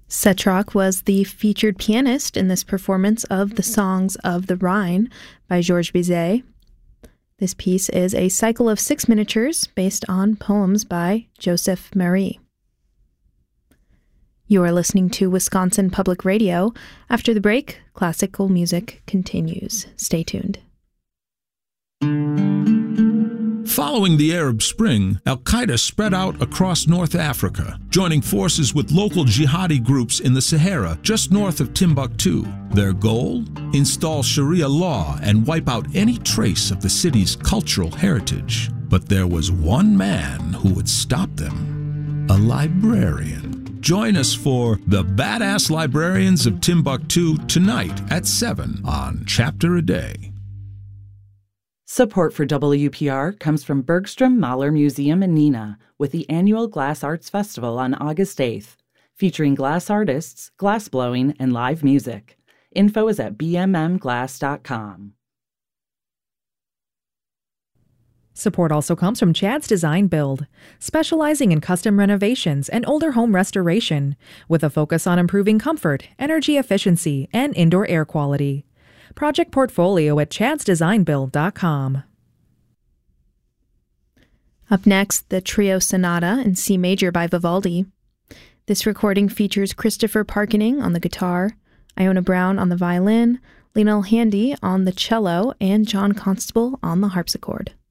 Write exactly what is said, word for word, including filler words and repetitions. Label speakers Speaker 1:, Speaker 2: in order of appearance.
Speaker 1: Setrok was the featured pianist in this performance of The Songs of the Rhine by Georges Bizet. This piece is a cycle of six miniatures based on poems by Joseph Marie. You are listening to Wisconsin Public Radio. After the break, classical music continues. Stay tuned.
Speaker 2: Following the Arab Spring, al-Qaeda spread out across North Africa, joining forces with local jihadi groups in the Sahara just north of Timbuktu. Their goal? Install Sharia law and wipe out any trace of the city's cultural heritage. But there was one man who would stop them: a librarian. Join us for The Badass Librarians of Timbuktu tonight at seven on Chapter a Day.
Speaker 3: Support for W P R comes from Bergstrom Mahler Museum in Neenah with the annual Glass Arts Festival on August eighth, featuring glass artists, glass blowing, and live music. Info is at b m m glass dot com.
Speaker 4: Support also comes from Chad's Design Build, specializing in custom renovations and older home restoration, with a focus on improving comfort, energy efficiency, and indoor air quality. Project portfolio at chads design build dot com.
Speaker 1: Up next, the Trio Sonata in C Major by Vivaldi. This recording features Christopher Parkening on the guitar, Iona Brown on the violin, Lionel Handy on the cello, and John Constable on the harpsichord.